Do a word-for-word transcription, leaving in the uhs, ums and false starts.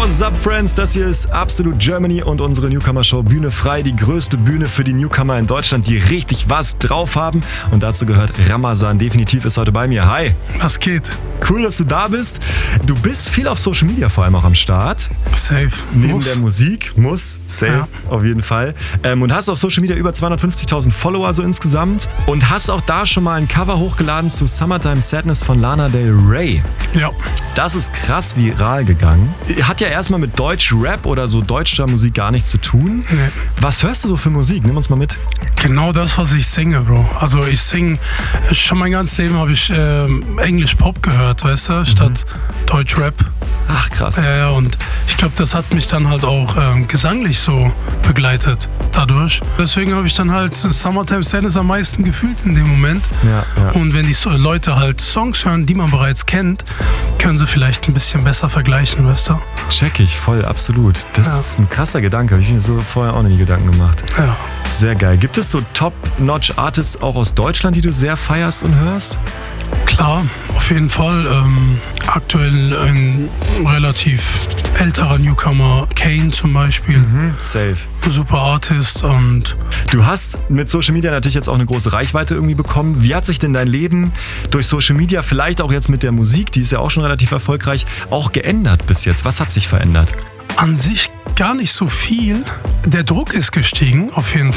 What's up, Friends? Das hier ist Absolute Germany und unsere Newcomer-Show Bühne frei. Die größte Bühne für die Newcomer in Deutschland, die richtig was drauf haben. Und dazu gehört Ramazan. Definitiv ist heute bei mir. Hi. Was geht? Cool, dass du da bist. Du bist viel auf Social Media vor allem auch am Start. Safe. Neben Muss. der Musik. Muss. Safe. Ja. Auf jeden Fall. Ähm, und hast auf Social Media über zweihundertfünfzigtausend Follower so insgesamt. Und hast auch da schon mal ein Cover hochgeladen zu Summertime Sadness von Lana Del Rey. Ja. Das ist krass viral gegangen. Hat ja erstmal mit Deutsch-Rap oder so deutscher Musik gar nichts zu tun. Nee. Was hörst du so für Musik? Nimm uns mal mit. Genau das, was ich singe, Bro. Also ich singe, schon mein ganzes Leben habe ich äh, Englisch-Pop gehört, weißt du, statt mhm. Deutsch-Rap. Ach, krass. Ja, äh, und ich glaube, das hat mich dann halt auch äh, gesanglich so begleitet dadurch. Deswegen habe ich dann halt Summertime Sadness am meisten gefühlt in dem Moment. Ja, ja. Und wenn die so Leute halt Songs hören, die man bereits kennt, können sie vielleicht ein bisschen besser vergleichen, weißt du? Check ich, voll, absolut. Das Ja. ist ein krasser Gedanke, habe ich mir so vorher auch noch nie Gedanken gemacht. Ja. Sehr geil. Gibt es so Top-Notch-Artists auch aus Deutschland, die du sehr feierst und hörst? Klar, auf jeden Fall. Ähm, aktuell ein relativ älterer Newcomer, Kane zum Beispiel. Mhm, safe. Super Artist und Du hast mit Social Media natürlich jetzt auch eine große Reichweite irgendwie bekommen. Wie hat sich denn dein Leben durch Social Media, vielleicht auch jetzt mit der Musik, die ist ja auch schon relativ erfolgreich, auch geändert bis jetzt? Was hat sich verändert? an sich gar nicht so viel. Der Druck ist gestiegen, auf jeden